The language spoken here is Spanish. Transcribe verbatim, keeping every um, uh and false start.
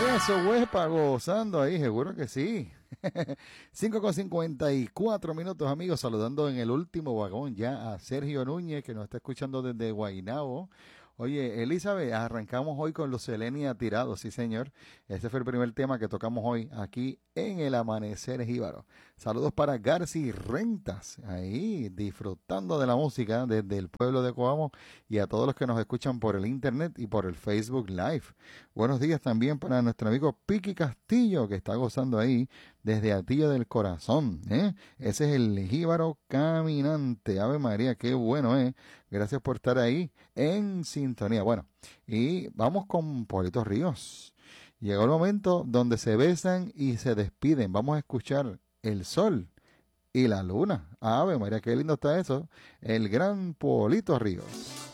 Eso, huepa, gozando ahí, seguro que sí. cinco con cincuenta y cuatro minutos, amigos, saludando en el último vagón ya a Sergio Núñez, que nos está escuchando desde Guaynabo. Oye, Elizabeth, arrancamos hoy con los Selenia tirados, sí señor. Ese fue el primer tema que tocamos hoy aquí en el Amanecer Jíbaro. Saludos para Garci Rentas, ahí disfrutando de la música desde el pueblo de Coamo, y a todos los que nos escuchan por el internet y por el Facebook Live. Buenos días también para nuestro amigo Piqui Castillo, que está gozando ahí desde Atillo del Corazón, ¿eh? Ese es el Jíbaro Caminante. Ave María, qué bueno, ¿eh? Gracias por estar ahí en sintonía. Bueno, y vamos con Pablito Ríos. Llegó el momento donde se besan y se despiden. Vamos a escuchar el sol y la luna. Ave María, qué lindo está eso. El gran Pablito Ríos.